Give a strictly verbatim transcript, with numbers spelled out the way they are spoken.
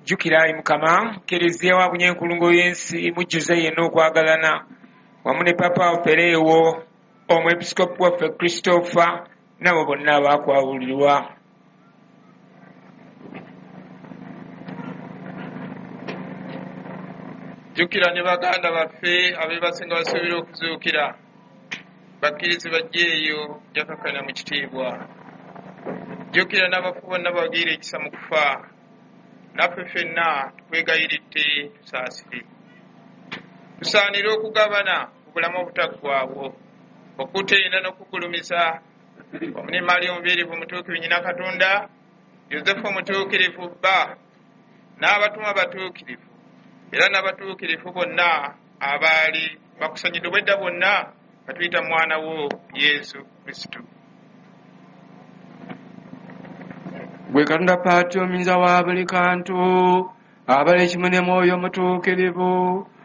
jjukira ayi Mukama Kiriziya wa bunyenkulungo y'ensi mujjuze yenna okwagalana wamu ne Papa waffe Leewo omwepiskopi waffe Christopher nabo bonna abakwawulirwa. jjukira ne baganda baffe abeebasinga basuubira okuzuukira bakkirizi bajje eyo jakakana mu kitiibwa. jjukira n'abafu bonna babagiire ekisa mu kufa, naffe ffenna tukwegayiridde tusaasire. tusaanire okugabana obulamu obutaggwaawo, okuteena n'okugulumiza wamu ne Mali omubeerevu omutuukirivu nnyina Katonda, Yozefu omutuukirivu bba, n'abatuma abatuukirivu era n'abatuukirivu bonna abaali bakusanyidde obwedda bonna batuyita mwana wo Yesu Kristo. Gwe Katonda Paati omunyinza wa buli kantu, abala ekimu ne Mwoyo omutuukirivu,